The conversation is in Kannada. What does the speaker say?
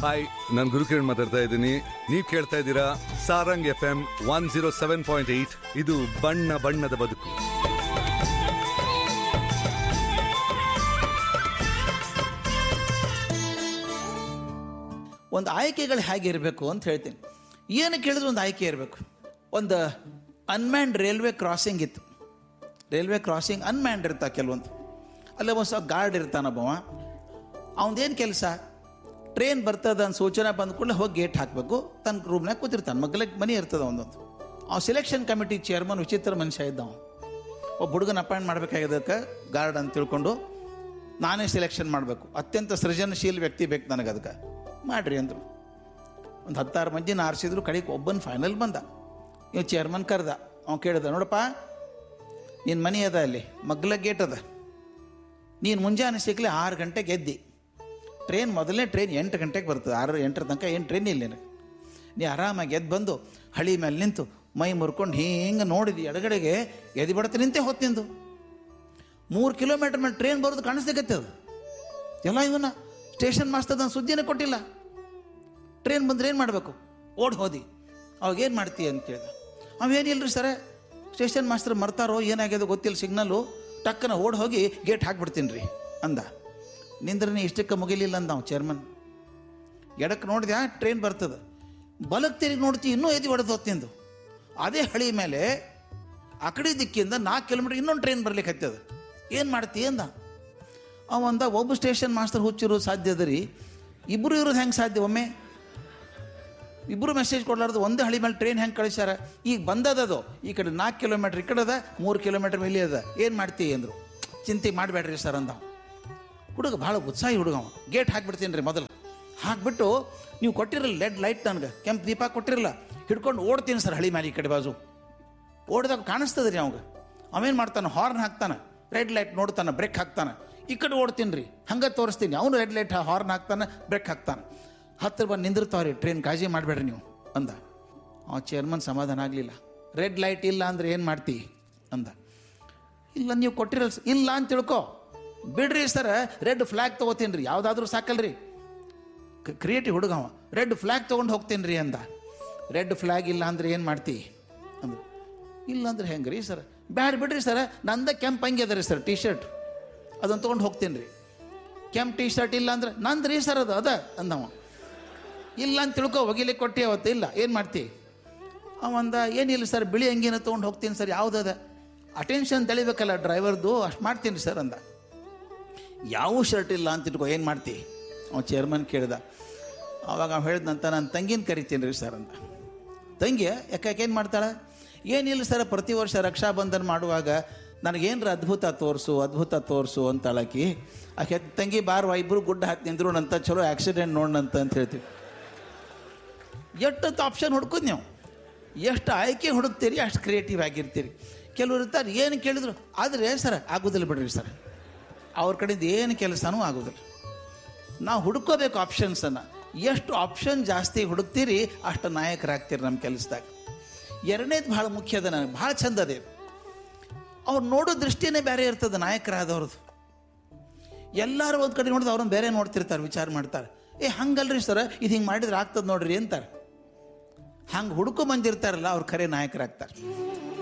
ಹಾಯ್, ನಾನು ಗುರುಕಿರಣ್ ಮಾತಾಡ್ತಾ ಇದ್ದೀನಿ. ನೀವು ಕೇಳ್ತಾ ಇದ್ದೀರಾ ಸಾರಂಗ್ FM 107.8. ಇದು ಬಣ್ಣ ಬಣ್ಣದ ಬದುಕು. ಒಂದು ಆಯ್ಕೆಗಳು ಹೇಗಿರಬೇಕು ಅಂತ ಹೇಳ್ತೀನಿ. ಏನು ಕೇಳಿದ್ರು ಒಂದು ಆಯ್ಕೆ ಇರಬೇಕು. ಒಂದು ಅನ್ಮ್ಯಾನ್ಡ್ ರೈಲ್ವೆ ಕ್ರಾಸಿಂಗ್ ಇತ್ತು. ರೈಲ್ವೆ ಕ್ರಾಸಿಂಗ್ ಅನ್ಮ್ಯಾನ್ಡ್ ಇರ್ತಾ ಕೆಲವೊಂದು. ಅಲ್ಲೇ ಒಂದು ಗಾರ್ಡ್ ಇರ್ತಾನೊಬ್ಬವ. ಅವನದೇನು ಕೆಲಸ, ಟ್ರೈನ್ ಬರ್ತದ ಅಂತ ಸೂಚನೆ ಬಂದ ಕೂಡಲೇ ಹೋಗಿ ಗೇಟ್ ಹಾಕಬೇಕು. ತನ್ನ ರೂಮ್ನಾಗ ಕೂತಿರ್ತಾನೆ. ಮಗ್ಲಿಗೆ ಮನೆ ಇರ್ತದೆ ಒಂದೊಂದು. ಸೆಲೆಕ್ಷನ್ ಕಮಿಟಿ ಚೇರ್ಮನ್ ವಿಚಿತ್ರ ಮನುಷ್ಯ ಇದ್ದ. ಒಬ್ಬ ಹುಡುಗನ ಅಪಾಯಿಂಟ್ ಮಾಡಬೇಕಾಗಿದ್ದಕ್ಕೆ ಗಾರ್ಡ್ ಅಂತ ತಿಳ್ಕೊಂಡು ನಾನೇ ಸೆಲೆಕ್ಷನ್ ಮಾಡಬೇಕು. ಅತ್ಯಂತ ಸೃಜನಶೀಲ ವ್ಯಕ್ತಿ ಬೇಕು ನನಗೆ. ಅದಕ್ಕೆ ಮಾಡಿರಿ ಅಂದರು. ಒಂದು 10-6 ಮಂದಿನ ಆರಿಸಿದ್ರು. ಕಡೆಗೆ ಒಬ್ಬನ ಫೈನಲ್ ಬಂದ. ಇವ್ ಚೇರ್ಮನ್ ಕರೆದ. ಅವ್ನು ಕೇಳಿದ, ನೋಡಪ್ಪ, ನಿನ್ನ ಮನೆ ಅದ, ಅಲ್ಲಿ ಮಗ್ಲ ಗೇಟ್ ಅದ. ನೀನು ಮುಂಜಾನೆ ಸಿಕ್ಕಲಿ 6 ಗಂಟೆಗೆ ಎದ್ದಿ. ಟ್ರೈನ್ ಮೊದಲನೇ ಟ್ರೈನ್ 8 ಗಂಟೆಗೆ ಬರ್ತದೆ. 6-8 ತನಕ ಏನು ಟ್ರೈನ್ ಇಲ್ಲ ನಿನಗೆ. ನೀ ಆರಾಮಾಗಿ ಎದ್ದು ಬಂದು ಹಳಿ ಮೇಲೆ ನಿಂತು ಮೈ ಮುರ್ಕೊಂಡು ಹಿಂಗೆ ನೋಡಿದಿ ಎಡಗಡೆಗೆ ಎದಿ ಬಡತ ನಿಂತೆ ಹೊತ್ತಿಂದು 3 ಕಿಲೋಮೀಟರ್ ಮೇಲೆ ಟ್ರೈನ್ ಬರೋದು ಕಾಣಿಸ್ಲಿಕ್ಕೆ ಅದು. ಎಲ್ಲ ಇವನ್ನ ಸ್ಟೇಷನ್ ಮಾಸ್ತದ ಸುದ್ದಿನೇ ಕೊಟ್ಟಿಲ್ಲ. ಟ್ರೈನ್ ಬಂದ್ರೆ ಏನು ಮಾಡಬೇಕು? ಓಡಿ ಹೋದಿ. ಅವಾಗೇನು ಮಾಡ್ತೀಯ ಅಂತ ಕೇಳಿದ. ಅವೇನಿಲ್ಲರಿ ಸರ, ಸ್ಟೇಷನ್ ಮಾಸ್ತರ್ ಮರ್ತಾರೋ ಏನಾಗ್ಯದೋ ಗೊತ್ತಿಲ್ಲ, ಸಿಗ್ನಲ್ಲು, ಟಕ್ಕನ ಓಡಿ ಹೋಗಿ ಗೇಟ್ ಹಾಕ್ಬಿಡ್ತೀನಿ ರೀ ಅಂದ. ನಿಂದ್ರನೇ ಇಷ್ಟಕ್ಕೆ ಮುಗಿಲಿಲ್ಲ ಅಂದ ನಾವು ಚೇರ್ಮನ್. ಎಡಕ್ಕೆ ನೋಡಿದೆ ಟ್ರೈನ್ ಬರ್ತದೆ. ಬಲಕ್ಕೆ ತಿರುಗಿ ನೋಡ್ತೀವಿ, ಇನ್ನೂ ಎದಿ ಹೊಡೆದು ಹೊತ್ತಿಂದು. ಅದೇ ಹಳಿ ಮೇಲೆ ಆ ಕಡೆ ದಿಕ್ಕಿಂದ 4 ಕಿಲೋಮೀಟರ್ ಇನ್ನೊಂದು ಟ್ರೈನ್ ಬರ್ಲಿಕ್ಕೆ ಹತ್ತದ. ಏನು ಮಾಡ್ತೀಯ ಅಂದ. ಅವಂದ, ಒಬ್ಬ ಸ್ಟೇಷನ್ ಮಾಸ್ತರ್ ಹುಚ್ಚಿರೋದು ಸಾಧ್ಯ ಅದ ರೀ, ಇಬ್ಬರು ಇರೋದು ಹೆಂಗೆ ಸಾಧ್ಯ? ಒಮ್ಮೆ ಇಬ್ಬರು ಮೆಸೇಜ್ ಕೊಡ್ಲಾರ್ದು ಒಂದೇ ಹಳಿ ಮೇಲೆ ಟ್ರೈನ್ ಹೆಂಗೆ ಕಳಿಸ್ಯಾರ? ಈಗ ಬಂದದದು, ಈ ಕಡೆ 4 ಕಿಲೋಮೀಟ್ರ್ ಈ ಕಡೆ ಅದ, 3 ಕಿಲೋಮೀಟ್ರ್ ಮೇಲೆ ಅದ. ಏನು ಮಾಡ್ತೀವಿ ಅಂದರು. ಚಿಂತೆ ಮಾಡಬೇಡ್ರಿ ಸರ್ ಅಂದ. ಹುಡುಗ ಭಾಳ ಉತ್ಸಾಹಿ ಹುಡುಗ. ಅವ ಗೇಟ್ ಹಾಕ್ಬಿಡ್ತೀನಿ ರೀ ಮೊದಲು. ಹಾಕ್ಬಿಟ್ಟು, ನೀವು ಕೊಟ್ಟಿರಲ್ಲ ರೆಡ್ ಲೈಟ್, ನನಗೆ ಕೆಂಪು ದೀಪ ಕೊಟ್ಟಿರಲ್ಲ, ಹಿಡ್ಕೊಂಡು ಓಡ್ತೀನಿ ಸರ್ ಹಳಿ ಮೇಲೆ ಈ ಕಡೆ ಬಾಜು. ಓಡಿದಾಗ ಕಾಣಿಸ್ತದೆ ರೀ ಅವಾಗ. ಅವೇನು ಮಾಡ್ತಾನೆ, ಹಾರ್ನ್ ಹಾಕ್ತಾನೆ, ರೆಡ್ ಲೈಟ್ ನೋಡ್ತಾನೆ, ಬ್ರೇಕ್ ಹಾಕ್ತಾನೆ. ಈ ಕಡೆ ಓಡ್ತೀನಿ ರೀ, ಹಂಗೆ ತೋರಿಸ್ತೀನಿ. ಅವನು ರೆಡ್ ಲೈಟ್ ಹಾರ್ನ್ ಹಾಕ್ತಾನೆ, ಬ್ರೇಕ್ ಹಾಕ್ತಾನೆ. ಹತ್ತಿರ ಬಂದು ನಿಂದಿರ್ತಾವ್ರಿ ಟ್ರೈನ್, ಕಾಳಜಿ ಮಾಡಬೇಡ್ರಿ ನೀವು ಅಂದ. ಆ ಚೇರ್ಮನ್ ಸಮಾಧಾನ ಆಗಲಿಲ್ಲ. ರೆಡ್ ಲೈಟ್ ಇಲ್ಲ ಅಂದ್ರೆ ಏನು ಮಾಡ್ತೀವಿ ಅಂದ. ಇಲ್ಲ ನೀವು ಕೊಟ್ಟಿರಲ್ಲ. ಇಲ್ಲ ಅಂತ ತಿಳ್ಕೊ, ಬಿಡ್ರಿ ಸರ್, ರೆಡ್ ಫ್ಲ್ಯಾಗ್ ತೊಗೋತೀನಿ ರೀ, ಯಾವುದಾದ್ರೂ ಸಾಕಲ್ರಿ. ಕ್ರಿಯೇಟಿವ್ ಹುಡುಗ ಅವ. ರೆಡ್ ಫ್ಲ್ಯಾಗ್ ತೊಗೊಂಡು ಹೋಗ್ತೀನಿ ರೀ ಅಂದ. ರೆಡ್ ಫ್ಲ್ಯಾಗ್ ಇಲ್ಲ ಅಂದ್ರೆ ಏನು ಮಾಡ್ತೀವಿ ಅಂದ್ರು. ಇಲ್ಲ ಅಂದ್ರೆ ಹೆಂಗೆ ರೀ ಸರ್? ಬ್ಯಾಡ್ ಬಿಡ್ರಿ ಸರ್, ನಂದ ಕೆಂಪು ಅಂಗಿ ಅದ ರೀ ಸರ್, ಟಿ ಶರ್ಟ್, ಅದನ್ನು ತೊಗೊಂಡು ಹೋಗ್ತೀನಿ ರೀ. ಕೆಂಪು ಟಿ ಶರ್ಟ್ ಇಲ್ಲ ಅಂದ್ರೆ ನಂದು ರೀ ಸರ್, ಅದು ಅದ ಅಂದವ. ಇಲ್ಲ ಅಂತ ತಿಳ್ಕೊ, ಒಗಿಲಿಕ್ಕೆ ಕೊಟ್ಟಿ ಅವತ್ತು. ಇಲ್ಲ ಏನು ಮಾಡ್ತೀವಿ? ಅವಂದ, ಏನಿಲ್ಲ ಸರ್, ಬಿಳಿ ಅಂಗಿನ ತೊಗೊಂಡು ಹೋಗ್ತೀನಿ ಸರ್. ಯಾವುದದ? ಅಟೆನ್ಷನ್ ತಳಿಬೇಕಲ್ಲ ಡ್ರೈವರ್ದು, ಅಷ್ಟು ಮಾಡ್ತೀನಿ ಸರ್ ಅಂದ. ಯಾವ ಶರ್ಟ್ ಇಲ್ಲ ಅಂತ ತಿಳ್ಕೊ, ಏನು ಮಾಡ್ತೀವಿ? ಅವ ಚೇರ್ಮನ್ ಕೇಳಿದ. ಅವಾಗ ಅವ್ನು ಹೇಳಿದಂತ, ನಾನು ತಂಗಿನ ಕರಿತೀನಿ ರೀ ಸರ್ ಅಂದ. ತಂಗಿ ಯಾಕೇನು ಮಾಡ್ತಾಳೆ? ಏನಿಲ್ಲ ಸರ್, ಪ್ರತಿ ವರ್ಷ ರಕ್ಷಾಬಂಧನ ಮಾಡುವಾಗ ನನಗೇನ್ರ ಅದ್ಭುತ ತೋರಿಸು ಅಂತಾಳಕಿ. ಆಕೆ, ತಂಗಿ ಬಾರ್ವಾ, ಇಬ್ಬರು ಗುಡ್ಡ ಹಾಕಿ ನಿಂದ್ರೋಣಂತ, ಚಲೋ ಆಕ್ಸಿಡೆಂಟ್ ನೋಡೋಣಂತ ಅಂತ ಹೇಳ್ತೀವಿ. ಎಷ್ಟು ಆಪ್ಷನ್ ಹುಡ್ಕೋದು ನೀವು, ಎಷ್ಟು ಆಯ್ಕೆ ಹುಡುಕ್ತೀರಿ, ಅಷ್ಟು ಕ್ರಿಯೇಟಿವ್ ಆಗಿರ್ತೀರಿ. ಕೆಲವರು ಇರ್ತಾರೆ, ಏನು ಕೇಳಿದ್ರು ಆದರೆ ಸರ್ ಆಗೋದಿಲ್ಲ ಬಿಡ್ರಿ ಸರ್, ಅವ್ರ ಕಡೆಯಿಂದ ಏನು ಕೆಲಸನೂ ಆಗೋದಿಲ್ಲ. ನಾವು ಹುಡ್ಕೋಬೇಕು ಆಪ್ಷನ್ಸನ್ನು. ಎಷ್ಟು ಆಪ್ಷನ್ ಜಾಸ್ತಿ ಹುಡುಕ್ತೀರಿ ಅಷ್ಟು ನಾಯಕರಾಗ್ತೀರಿ ನಮ್ಮ ಕೆಲಸದಾಗ. ಎರಡನೇದು ಭಾಳ ಮುಖ್ಯ ಅದ, ನನಗೆ ಭಾಳ ಚಂದ ಅದೇ. ಅವ್ರು ನೋಡೋ ದೃಷ್ಟಿನೇ ಬೇರೆ ಇರ್ತದೆ ನಾಯಕರಾದವ್ರದ್ದು. ಎಲ್ಲರೂ ಒಂದು ಕಡೆ ನೋಡಿದ್ರೆ ಅವ್ರನ್ನ ಬೇರೆ ನೋಡ್ತಿರ್ತಾರೆ, ವಿಚಾರ ಮಾಡ್ತಾರೆ. ಹಂಗಲ್ರಿ ಸರ್, ಇದು ಹಿಂಗೆ ಮಾಡಿದ್ರೆ ಆಗ್ತದೆ ನೋಡ್ರಿ ಅಂತಾರೆ. ಹಂಗೆ ಹುಡ್ಕೊ ಬಂದಿರ್ತಾರಲ್ಲ, ಅವ್ರು ಖರೆ ನಾಯಕರಾಗ್ತಾರೆ.